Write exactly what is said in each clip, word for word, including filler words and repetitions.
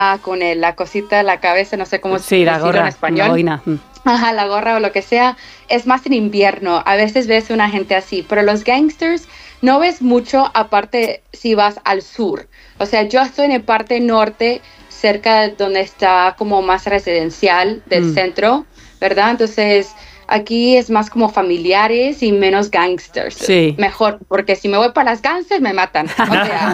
con el, la cosita en la cabeza, no sé cómo sí, la gorra, en español. La boina. Ajá, la gorra o lo que sea, es más en invierno. A veces ves una gente así, pero los gangsters no ves mucho, aparte si vas al sur. O sea, yo estoy en el parte norte, cerca de donde está como más residencial del mm. centro, ¿verdad? Entonces, aquí es más como familiares y menos gangsters. Sí. Mejor, porque si me voy para las gangsters me matan. O sea,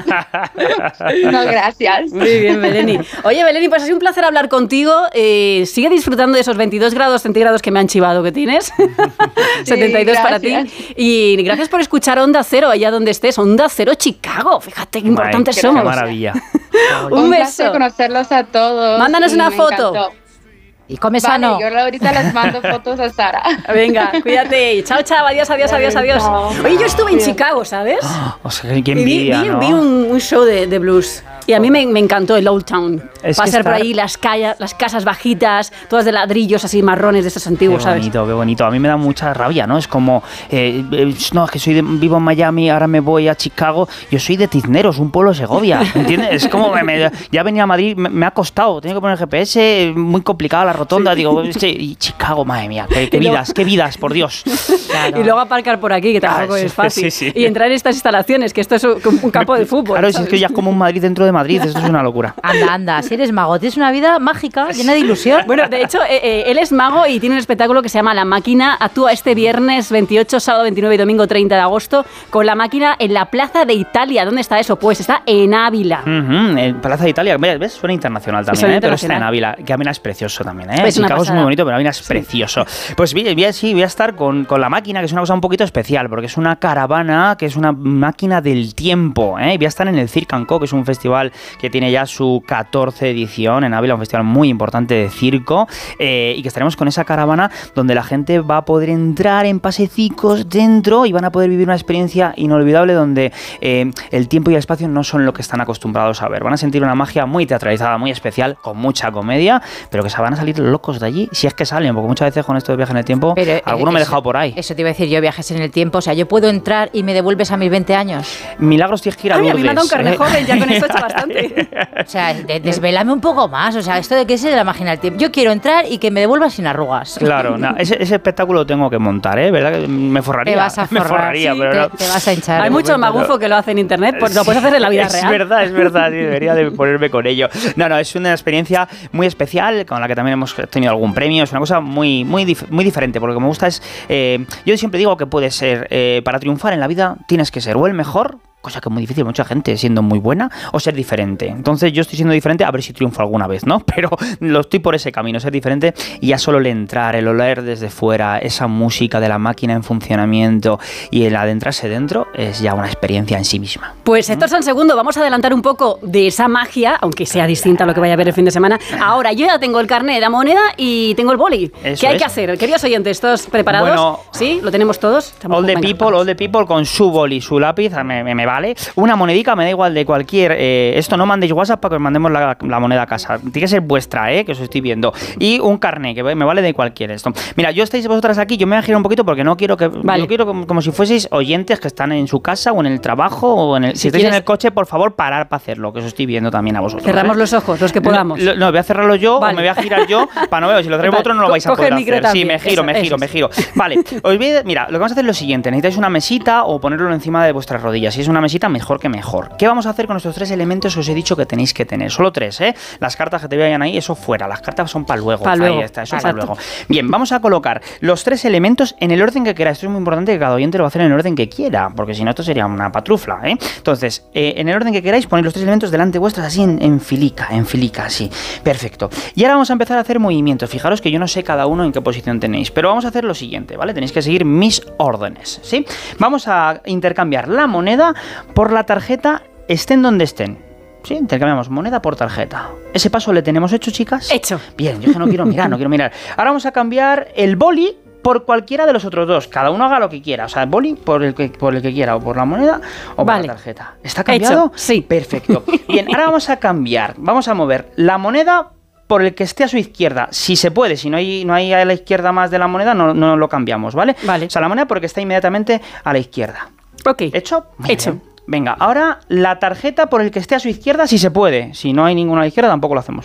no, gracias. Muy bien, Beleni. Oye, Beleni, pues ha sido un placer hablar contigo. Eh, sigue disfrutando de esos veintidós grados centígrados que me han chivado que tienes. Sí, setenta y dos para ti. Y gracias por escuchar Onda Cero, allá donde estés. Onda Cero Chicago. Fíjate qué importantes Ay, somos. Qué maravilla. un, un beso. conocerlos a todos. Mándanos una foto. Encantó. Y come vale, sano. Yo ahorita les mando fotos a Sara. Venga, cuídate. Chao, chao. Adiós, adiós, adiós, adiós. Oye, yo estuve en Chicago, ¿sabes? Oh, o sea, qué envidia, y vi, ¿no? vi un, un show de, de blues. Y a mí me, me encantó el Old Town. Es Pasar estar... por ahí las, calla, las casas bajitas, todas de ladrillos así marrones de esos antiguos, qué bonito, ¿sabes? Qué bonito, a mí me da mucha rabia, ¿no? Es como, eh, eh, no, es que soy de, vivo en Miami, ahora me voy a Chicago. Yo soy de Tizneros, un pueblo de Segovia, ¿entiendes? Es como, me, me, ya venía a Madrid, me, me ha costado, tengo que poner el G P S, muy complicada la rotonda, sí. Digo, sí, y Chicago, madre mía, qué, qué vidas, qué vidas, por Dios. Claro. Y luego aparcar por aquí, que tampoco ah, es fácil. Sí, sí. Y entrar en estas instalaciones, que esto es un, un campo de fútbol. Claro, si es que ya es como un Madrid dentro de Madrid, esto es una locura. Anda, anda, si eres mago, tienes una vida mágica, llena de ilusión. Bueno, de hecho, eh, eh, él es mago y tiene un espectáculo que se llama La Máquina. Actúa este viernes veintiocho, sábado veintinueve y domingo treinta de agosto con La Máquina en la Plaza de Italia. ¿Dónde está eso? Pues está en Ávila. Uh-huh, en Plaza de Italia, ¿ves? Suena internacional también, suena ¿eh? internacional. Pero está en Ávila, que Ávila es precioso también, ¿eh? Es Chicago es muy bonito, pero Ávila es sí. precioso. Pues voy, voy, sí, voy a estar con, con La Máquina, que es una cosa un poquito especial, porque es una caravana, que es una máquina del tiempo, ¿eh? Voy a estar en el Circ and Co, que es un festival que tiene ya su catorce edición en Ávila, un festival muy importante de circo, eh, y que estaremos con esa caravana donde la gente va a poder entrar en pasecicos dentro y van a poder vivir una experiencia inolvidable donde eh, el tiempo y el espacio no son lo que están acostumbrados a ver. Van a sentir una magia muy teatralizada, muy especial, con mucha comedia, pero que se van a salir locos de allí, si es que salen, porque muchas veces con esto de viaje en el tiempo, pero, alguno eh, me he dejado por ahí. Eso te iba a decir yo, viajes en el tiempo, o sea, yo puedo entrar y me devuelves a mis veinte años. Milagros tienes que ir a Lourdes. Ay, a mí me ha dado un carnet joven, ya con esto he hecho bastante. O sea, de, desvelame un poco más, o sea, esto de que es de la máquina del tiempo. Yo quiero entrar y que me devuelvas sin arrugas. Claro, no, ese, ese espectáculo lo tengo que montar, ¿eh? ¿Verdad? Que me forraría. Te vas a forrar, me forraría, sí, pero te, no. te vas a hinchar. Hay mucho magufo que lo hace en internet, pues lo puedes hacer en la vida es real. Es verdad, es verdad, sí, debería de ponerme con ello. No, no, es una experiencia muy especial, con la que también hemos tenido algún premio, es una cosa muy, muy, dif- muy diferente, porque lo que me gusta es, eh, yo siempre digo que puede ser, eh, para triunfar en la vida tienes que ser o el mejor, cosa que es muy difícil, mucha gente siendo muy buena, o ser diferente. Entonces yo estoy siendo diferente, a ver si triunfo alguna vez, ¿no? Pero lo estoy por ese camino, ser diferente, y ya solo el entrar, el oler desde fuera, esa música de la máquina en funcionamiento y el adentrarse dentro, es ya una experiencia en sí misma. Pues Héctor San Segundo, vamos a adelantar un poco de esa magia, aunque sea distinta a lo que vaya a ver el fin de semana. Ahora, yo ya tengo el carnet, la moneda y tengo el boli. Eso ¿Qué hay es. que hacer? Queridos oyentes, ¿todos preparados? Bueno, ¿sí? ¿Lo tenemos todos? All the people, all the people con su boli, su lápiz, me, me, me vale. Una monedica, me da igual de cualquier... Eh, esto no mandéis WhatsApp para que os mandemos la, la moneda a casa. Tiene que ser vuestra, eh, que os estoy viendo. Y un carnet, que me vale de cualquier esto. Mira, yo estáis vosotras aquí, yo me voy a girar un poquito porque no quiero que... Vale. Yo quiero como, como si fueseis oyentes que están en su casa o en el trabajo o en el... Si, si estáis quieres... en el coche, por favor, parar para hacerlo, que os estoy viendo también a vosotros. Cerramos ¿eh? los ojos, los que podamos. No, no voy a cerrarlo yo, vale. O me voy a girar yo, para no ver, si lo traigo vale. otro no lo vais a Coge poder el micro hacer. también. Sí, me giro, eso, me giro, eso. me giro. Vale, os voy a, mira, lo que vamos a hacer es lo siguiente, necesitáis una mesita o ponerlo encima de vuestras rodillas. Si es una mesita, mejor que mejor. ¿Qué vamos a hacer con estos tres elementos que os he dicho que tenéis que tener? Solo tres, ¿eh? Las cartas que te vayan ahí, eso fuera. Las cartas son para luego. Para luego. Ahí está, eso para luego. Bien, vamos a colocar los tres elementos en el orden que queráis. Esto es muy importante que cada oyente lo va a hacer en el orden que quiera, porque si no, esto sería una patrufla, ¿eh? Entonces, eh, en el orden que queráis, ponéis los tres elementos delante vuestras así en, en filica, en filica, así. Perfecto. Y ahora vamos a empezar a hacer movimientos. Fijaros que yo no sé cada uno en qué posición tenéis, pero vamos a hacer lo siguiente, ¿vale? Tenéis que seguir mis órdenes, ¿sí? Vamos a intercambiar la moneda por la tarjeta, estén donde estén. Sí, intercambiamos moneda por tarjeta. ¿Ese paso le tenemos hecho, chicas? Hecho. Bien, yo que no quiero mirar, no quiero mirar. Ahora vamos a cambiar el boli por cualquiera de los otros dos. Cada uno haga lo que quiera. O sea, el boli por el que, por el que quiera, o por la moneda o vale. por la tarjeta. ¿Está cambiado? Hecho. Sí. Perfecto. Bien, ahora vamos a cambiar. Vamos a mover la moneda por el que esté a su izquierda, si se puede. Si no hay, no hay a la izquierda más de la moneda, no, no lo cambiamos, ¿vale? Vale. O sea, la moneda porque está inmediatamente a la izquierda. Ok. ¿Hecho? Muy Hecho. bien. Venga, ahora la tarjeta por el que esté a su izquierda, si se puede. Si no hay ninguna a la izquierda, tampoco lo hacemos.